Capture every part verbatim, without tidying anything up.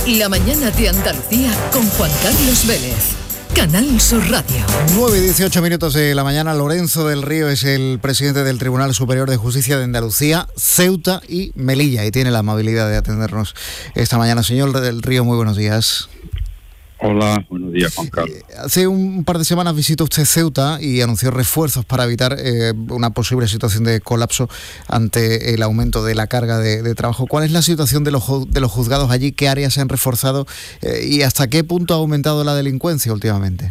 La mañana de Andalucía con Juan Carlos Vélez. Canal Sur Radio. nueve y dieciocho minutos de la mañana. Lorenzo del Río es el presidente del Tribunal Superior de Justicia de Andalucía, Ceuta y Melilla, y tiene la amabilidad de atendernos esta mañana. Señor del Río, muy buenos días. Hola, buenos días, Juan Carlos. Eh, hace un par de semanas visitó usted Ceuta y anunció refuerzos para evitar eh, una posible situación de colapso ante el aumento de la carga de, de trabajo. ¿Cuál es la situación de los, de los juzgados allí? ¿Qué áreas se han reforzado? Eh, ¿Y hasta qué punto ha aumentado la delincuencia últimamente?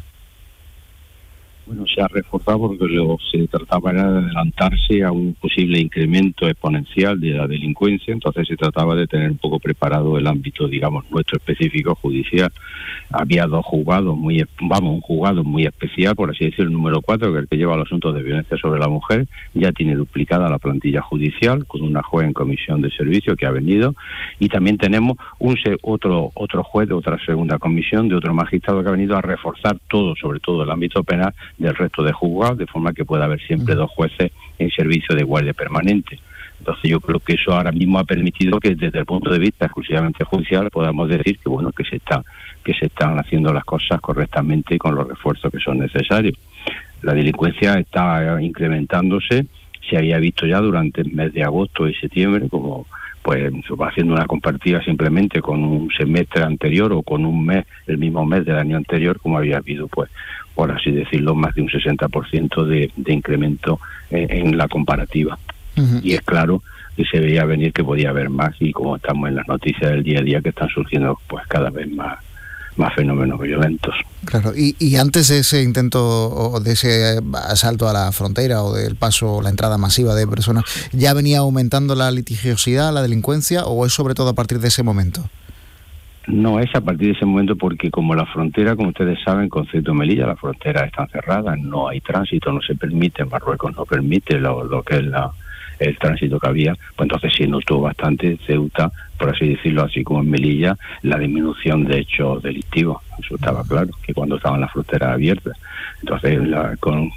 Bueno, se ha reforzado porque lo, se trataba de adelantarse a un posible incremento exponencial de la delincuencia, entonces se trataba de tener un poco preparado el ámbito, digamos, nuestro específico judicial. Había dos juzgados, muy, vamos, un juzgado muy especial, por así decirlo, el número cuatro, que es el que lleva los asuntos de violencia sobre la mujer, ya tiene duplicada la plantilla judicial, con una juez en comisión de servicio que ha venido, y también tenemos un otro otro juez de otra segunda comisión, de otro magistrado que ha venido a reforzar todo, sobre todo el ámbito penal, del resto de juzgados, de forma que pueda haber siempre dos jueces en servicio de guardia permanente. Entonces yo creo que eso ahora mismo ha permitido que desde el punto de vista exclusivamente judicial podamos decir que bueno que se está que se están haciendo las cosas correctamente y con los refuerzos que son necesarios. La delincuencia está incrementándose, se había visto ya durante el mes de agosto y septiembre, como pues va haciendo una comparativa simplemente con un semestre anterior o con un mes, el mismo mes del año anterior, como había habido, pues, por así decirlo, más de un sesenta por ciento de, de incremento en, en la comparativa. Uh-huh. Y es claro que se veía venir que podía haber más, y como estamos en las noticias del día a día, que están surgiendo pues cada vez más más fenómenos violentos. Claro, y, y antes de ese intento o de ese asalto a la frontera o del paso, la entrada masiva de personas, ¿ya venía aumentando la litigiosidad, la delincuencia, o es sobre todo a partir de ese momento? No, es a partir de ese momento porque como la frontera, como ustedes saben, con Ceuta y Melilla, las fronteras están cerradas, no hay tránsito, no se permite, Marruecos no permite lo, lo que es la el tránsito que había, pues entonces sí notó bastante Ceuta, por así decirlo, así como en Melilla, la disminución de hechos delictivos. Eso estaba claro, que cuando estaban las fronteras abiertas. Entonces, la, con